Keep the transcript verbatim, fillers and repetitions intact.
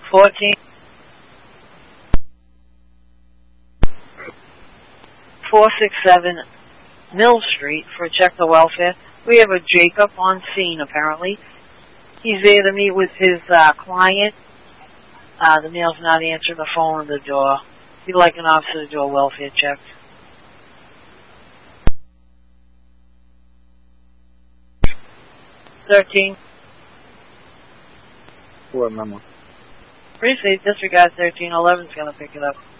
fourteen. four sixty-seven Mill Street for check the welfare. We have a Jacob on scene, apparently. He's there to meet with his uh, client. Uh, the male's not answering the phone on the door. He'd like an officer to do a welfare check. thirteen. What, Mama? Briefly, disregard thirteen. eleven's going to pick it up.